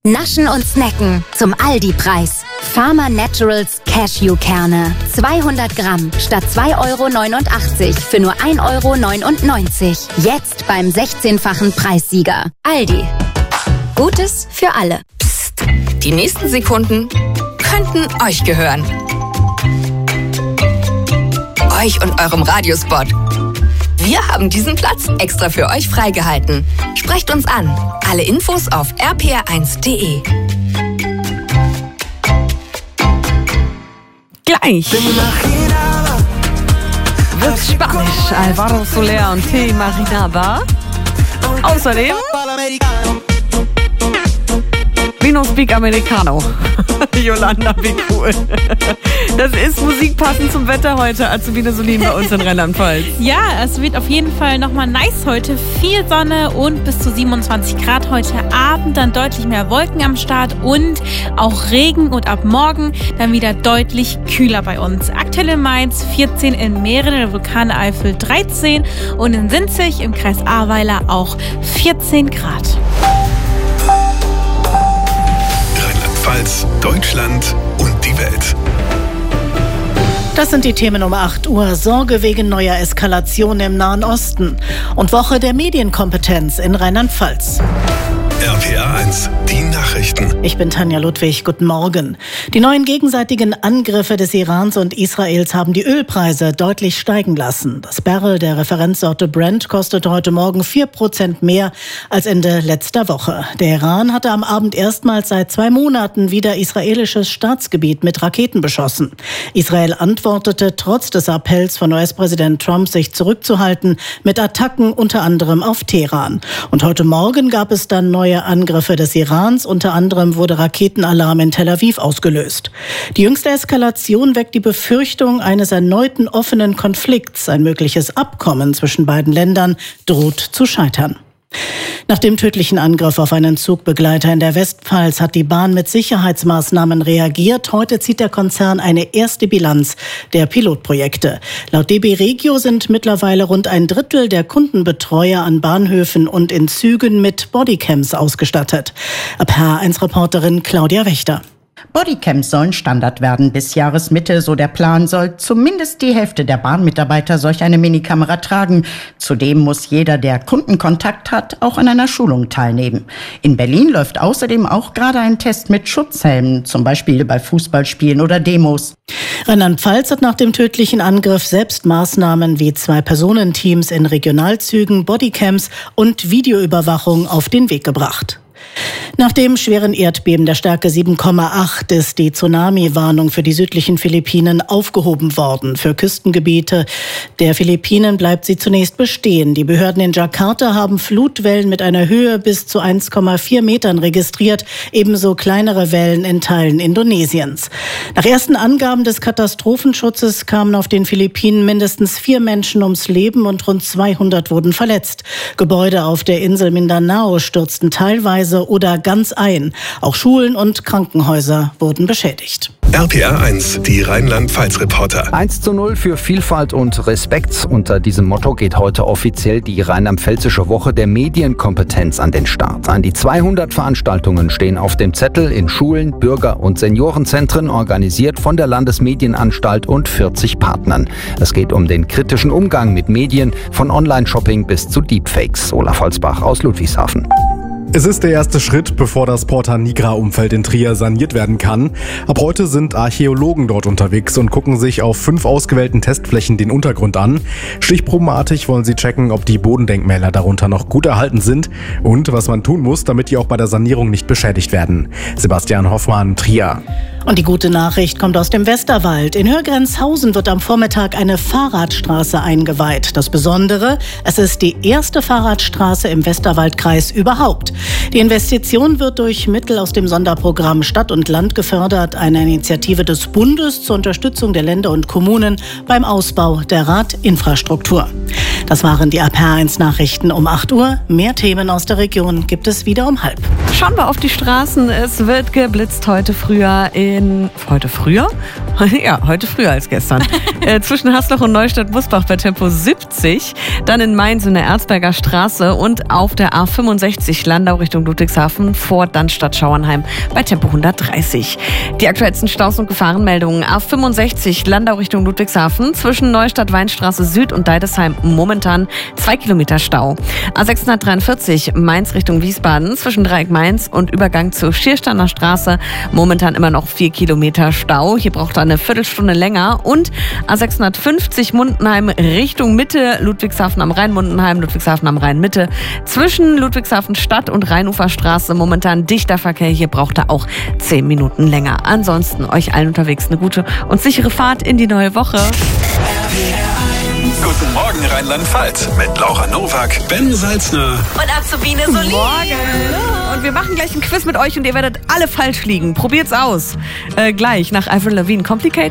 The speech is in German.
Naschen und Snacken zum Aldi-Preis. Farmer Naturals Cashewkerne. 200 Gramm statt 2,89 € für nur 1,99 €. Jetzt beim 16-fachen Preissieger. Aldi. Gutes für alle. Psst. Die nächsten Sekunden könnten euch gehören. Euch und eurem Radiospot. Wir haben diesen Platz extra für euch freigehalten. Sprecht uns an. Alle Infos auf rpr1.de. Gleich wird Spanisch. Alvaro Soler und T. Marinaba. Außerdem Vino Speak Americano. Yolanda, wie cool. Das ist Musik passend zum Wetter heute. Azubine Solin bei uns in Rheinland-Pfalz. Ja, es wird auf jeden Fall nochmal nice heute. Viel Sonne und bis zu 27 Grad heute Abend. Dann deutlich mehr Wolken am Start und auch Regen. Und ab morgen dann wieder deutlich kühler bei uns. Aktuell in Mainz 14, in Mähren, in der Vulkaneifel 13 und in Sinzig im Kreis Ahrweiler auch 14 Grad. Rheinland-Pfalz, Deutschland und die Welt. Das sind die Themen um 8 Uhr. Sorge wegen neuer Eskalation im Nahen Osten und Woche der Medienkompetenz in Rheinland-Pfalz. RPR1, die Nachrichten. Ich bin Tanja Ludwig, guten Morgen. Die neuen gegenseitigen Angriffe des Irans und Israels haben die Ölpreise deutlich steigen lassen. Das Barrel der Referenzsorte Brent kostet heute Morgen 4% mehr als Ende letzter Woche. Der Iran hatte am Abend erstmals seit 2 Monaten wieder israelisches Staatsgebiet mit Raketen beschossen. Israel antwortete trotz des Appells von US-Präsident Trump, sich zurückzuhalten, mit Attacken unter anderem auf Teheran. Und heute Morgen gab es dann neue Angriffe des Irans. Unter anderem wurde Raketenalarm in Tel Aviv ausgelöst. Die jüngste Eskalation weckt die Befürchtung eines erneuten offenen Konflikts. Ein mögliches Abkommen zwischen beiden Ländern droht zu scheitern. Nach dem tödlichen Angriff auf einen Zugbegleiter in der Westpfalz hat die Bahn mit Sicherheitsmaßnahmen reagiert. Heute zieht der Konzern eine erste Bilanz der Pilotprojekte. Laut DB Regio sind mittlerweile rund 1/3 der Kundenbetreuer an Bahnhöfen und in Zügen mit Bodycams ausgestattet. RPR1-Reporterin Claudia Wächter. Bodycams sollen Standard werden bis Jahresmitte, so der Plan, soll zumindest die Hälfte der Bahnmitarbeiter solch eine Minikamera tragen. Zudem muss jeder, der Kundenkontakt hat, auch an einer Schulung teilnehmen. In Berlin läuft außerdem auch gerade ein Test mit Schutzhelmen, zum Beispiel bei Fußballspielen oder Demos. Rheinland-Pfalz hat nach dem tödlichen Angriff selbst Maßnahmen wie 2-Personenteams in Regionalzügen, Bodycams und Videoüberwachung auf den Weg gebracht. Nach dem schweren Erdbeben der Stärke 7,8 ist die Tsunami-Warnung für die südlichen Philippinen aufgehoben worden. Für Küstengebiete der Philippinen bleibt sie zunächst bestehen. Die Behörden in Jakarta haben Flutwellen mit einer Höhe bis zu 1,4 Metern registriert, ebenso kleinere Wellen in Teilen Indonesiens. Nach ersten Angaben des Katastrophenschutzes kamen auf den Philippinen mindestens 4 Menschen ums Leben und rund 200 wurden verletzt. Gebäude auf der Insel Mindanao stürzten teilweise oder ganz ein. Auch Schulen und Krankenhäuser wurden beschädigt. RPR1, die Rheinland-Pfalz-Reporter. 1:0 für Vielfalt und Respekt. Unter diesem Motto geht heute offiziell die rheinland-pfälzische Woche der Medienkompetenz an den Start. An die 200 Veranstaltungen stehen auf dem Zettel in Schulen, Bürger- und Seniorenzentren, organisiert von der Landesmedienanstalt und 40 Partnern. Es geht um den kritischen Umgang mit Medien, von Online-Shopping bis zu Deepfakes. Olaf Holzbach aus Ludwigshafen. Es ist der erste Schritt, bevor das Porta Nigra-Umfeld in Trier saniert werden kann. Ab heute sind Archäologen dort unterwegs und gucken sich auf 5 ausgewählten Testflächen den Untergrund an. Stichprobenartig wollen sie checken, ob die Bodendenkmäler darunter noch gut erhalten sind und was man tun muss, damit die auch bei der Sanierung nicht beschädigt werden. Sebastian Hoffmann, Trier. Und die gute Nachricht kommt aus dem Westerwald. In Hörgrenzhausen wird am Vormittag eine Fahrradstraße eingeweiht. Das Besondere, es ist die erste Fahrradstraße im Westerwaldkreis überhaupt. Die Investition wird durch Mittel aus dem Sonderprogramm Stadt und Land gefördert, eine Initiative des Bundes zur Unterstützung der Länder und Kommunen beim Ausbau der Radinfrastruktur. Das waren die RPR1-Nachrichten um 8 Uhr. Mehr Themen aus der Region gibt es wieder um 12:30. Schauen wir auf die Straßen. Es wird geblitzt heute früher? Ja, heute früher als gestern. Zwischen Haslach und Neustadt-Busbach bei Tempo 70. Dann in Mainz in der Erzberger Straße und auf der A65 Landau Richtung Richtung Ludwigshafen vor dann Stadt-Schauernheim bei Tempo 130. Die aktuellsten Staus und Gefahrenmeldungen. A65 Landau Richtung Ludwigshafen zwischen Neustadt-Weinstraße Süd und Deidesheim momentan 2 Kilometer Stau. A643 Mainz Richtung Wiesbaden zwischen Dreieck Mainz und Übergang zur Schiersteiner Straße momentan immer noch 4 Kilometer Stau. Hier braucht er eine Viertelstunde länger. Und A650 Mundenheim Richtung Mitte, Ludwigshafen am Rhein, Mundenheim, Ludwigshafen am Rhein Mitte. Zwischen Ludwigshafen Stadt und Rheinuferstraße momentan dichter Verkehr. Hier braucht er auch 10 Minuten länger. Ansonsten euch allen unterwegs eine gute und sichere Fahrt in die neue Woche. Guten Morgen Rheinland-Pfalz mit Laura Nowak, Ben Salzner Und Azubine Solin. Morgen. Und wir machen gleich ein Quiz mit euch und ihr werdet alle falsch liegen. Probiert's aus. Gleich nach Avril Lavigne Complicated.